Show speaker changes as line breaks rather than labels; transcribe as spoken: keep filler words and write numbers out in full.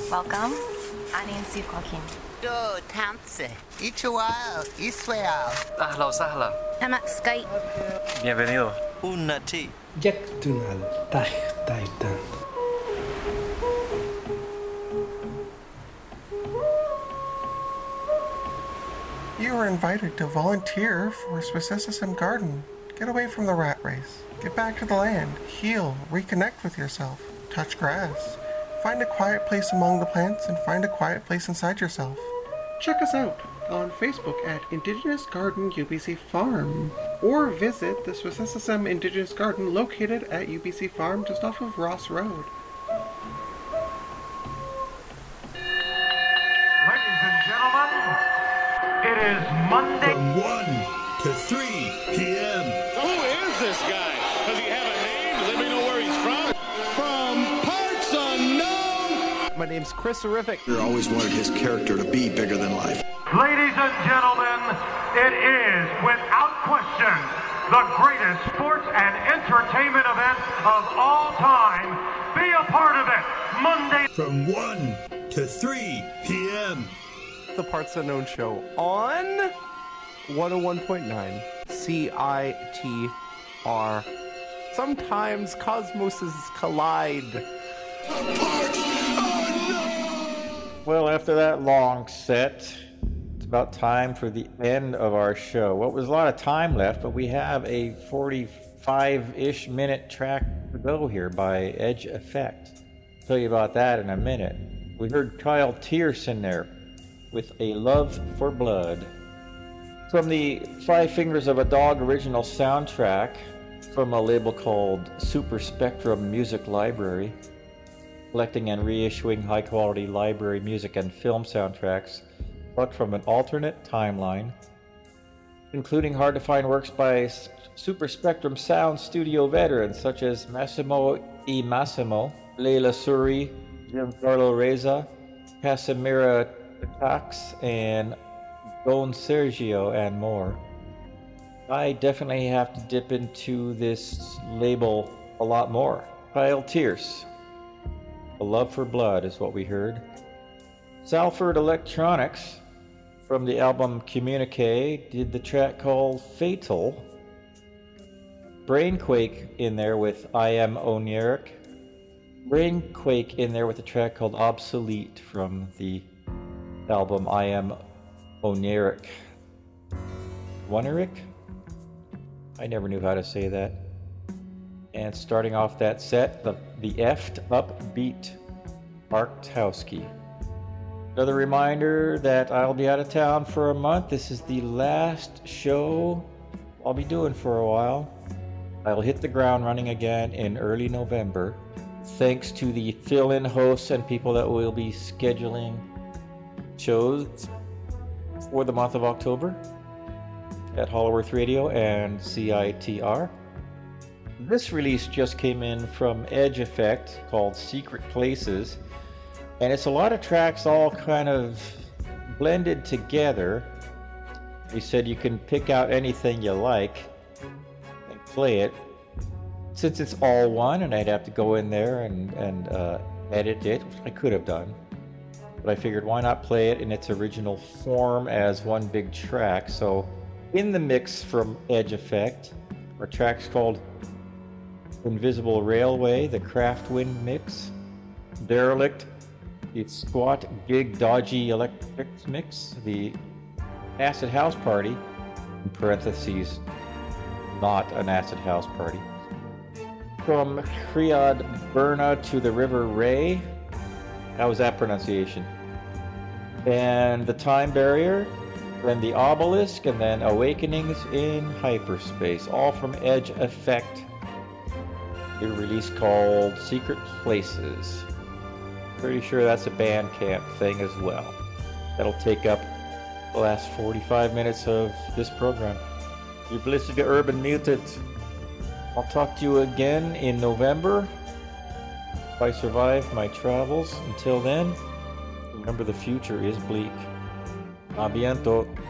Welcome. أنا نسيت Joaquin.
Do Tamse. Ichuao. Israel.
أهلا وسهلا.
أنا Skype.
Bienvenido.
Unnati.
Yaktunal Taj Taitan.
You are invited to volunteer for Swissessism Garden. Get away from the rat race. Get back to the land. Heal. Reconnect with yourself. Touch grass. Find a quiet place among the plants and find a quiet place inside yourself. Check us out on Facebook at Indigenous Garden U B C Farm, or visit the Swissessism Indigenous Garden located at U B C Farm just off of Ross Road.
Ladies and gentlemen, it is Monday.
From one to three p.m.
Who is this guy? Does he have a name? Let me know where he's from. From parts unknown.
My name's Chris Horrific.
I always wanted his character to be bigger than life.
Ladies and gentlemen, it is, without question, the greatest sports and entertainment event of all time. Be a part of it, Monday.
From one to three p.m.
The Parts Unknown Show on one oh one point nine C I T R. Sometimes cosmoses collide.
Well, after that long set, it's about time for the end of our show. Well, there's a lot of time left, but we have a forty-five-ish minute track to go here by Edge Effect. I'll tell you about that in a minute. We heard Kyle Tierce in there with A Love for Blood. From the Five Fingers of a Dog original soundtrack from a label called Super Spectrum Music Library, collecting and reissuing high-quality library music and film soundtracks, but from an alternate timeline, including hard-to-find works by Super Spectrum Sound Studio veterans such as Massimo E. Massimo, Leila Suri, Giancarlo Reza, Casimira Tax, and Don Sergio, and more. I definitely have to dip into this label a lot more. Kyle Tierce, A Love for Blood is what we heard. Salford Electronics, from the album Communique, did the track called Fatal. Brainquake in there with I Am Oniric. Brainquake in there with a track called Obsolete from the album I Am Oniric. Oniric? I never knew how to say that. And starting off that set, the, the F'd Up Beat, Mark Towski. Another reminder that I'll be out of town for a month. This is the last show I'll be doing for a while. I'll hit the ground running again in early November, thanks to the fill-in hosts and people that will be scheduling shows for the month of October at Hollow Earth Radio and C I T R. This release just came in from Edge Effect called Secret Places, and it's a lot of tracks all kind of blended together. He said you can pick out anything you like and play it. Since it's all one and I'd have to go in there and, and uh, edit it, which I could have done, but I figured why not play it in its original form as one big track. So in the mix from Edge Effect are tracks called Invisible Railway, the Craftwind mix, Derelict, the Squat Gig Dodgy Electrics mix, the Acid House Party, in parentheses, not an Acid House Party, from Criad Burna to the River Ray. How was that pronunciation? And the Time Barrier, then the Obelisk, and then Awakenings in Hyperspace, all from Edge Effect. A release called Secret Places. Pretty sure that's a Bandcamp thing as well. That'll take up the last forty-five minutes of this program. You've listened to Urban Muted. I'll talk to you again in November if I survive my travels. Until then, remember the future is bleak. A bientôt.